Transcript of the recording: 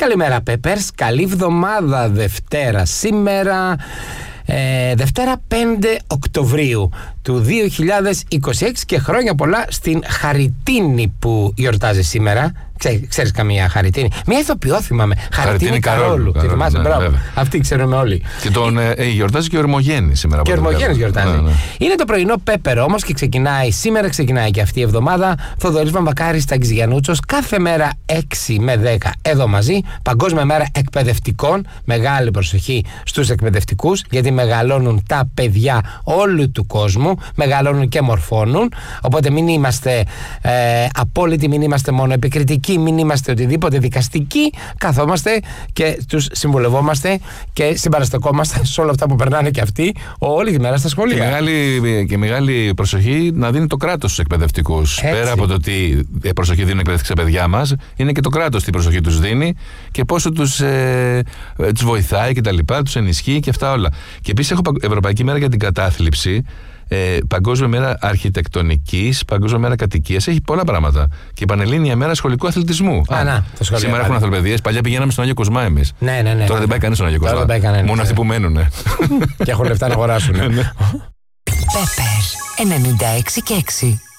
Καλημέρα Peppers, καλή εβδομάδα Δευτέρα σήμερα. Δευτέρα 5 Οκτωβρίου του 2026 και χρόνια πολλά στην Χαριτίνη που γιορτάζει σήμερα. Ξέρεις καμία Χαριτίνη? Μια ηθοποιό θυμάμαι. Χαριτίνη Καρόλου. Τη θυμάσαι? Μπράβο. Αυτή ξέρουμε όλοι. Και τον γιορτάζει και ο Ερμογέννης σήμερα. Και ο Ερμογέννης γιορτάζει. Ναι. Είναι το πρωινό Πέπερ όμως και σήμερα ξεκινάει και αυτή η εβδομάδα. Θοδωρής Βαμβακάρης, Τάκης Γιαννούτσος. Κάθε μέρα 6 με 10 εδώ μαζί. Παγκόσμια μέρα εκπαιδευτικών. Μεγάλη προσοχή στους εκπαιδευτικούς, γιατί μεγαλώνουν τα παιδιά όλου του κόσμου. Μεγαλώνουν και μορφώνουν. Οπότε μην είμαστε απόλυτοι, μην είμαστε μόνο επικριτικοί, μην είμαστε οτιδήποτε δικαστικοί. Καθόμαστε και τους συμβουλευόμαστε και συμπαραστεκόμαστε σε όλα αυτά που περνάνε και αυτοί όλη τη μέρα στα σχολεία. Και μεγάλη προσοχή να δίνει το κράτος στους εκπαιδευτικούς. Πέρα από το τι προσοχή δίνουν εκπαιδευτικοί στα παιδιά μας, είναι και το κράτος τι προσοχή τους δίνει και πόσο τους βοηθάει και τα λοιπά, τους ενισχύει και αυτά όλα. Και επίσης έχω Ευρωπαϊκή Μέρα για την Κατάθλιψη. Παγκόσμια μέρα αρχιτεκτονικής, Παγκόσμια μέρα κατοικίας, έχει πολλά πράγματα. Και Πανελλήνια μέρα σχολικού αθλητισμού. Σήμερα έχουν αθλοπαιδείες. Παλιά πηγαίναμε στον Άγιο Κοσμά εμείς. Ναι. Τώρα δεν πάει κανείς στον Άγιο Κοσμά. Μόνο αυτοί που μένουν. Και έχουν λεφτά να αγοράσουν. Πέπερ 96 και 6.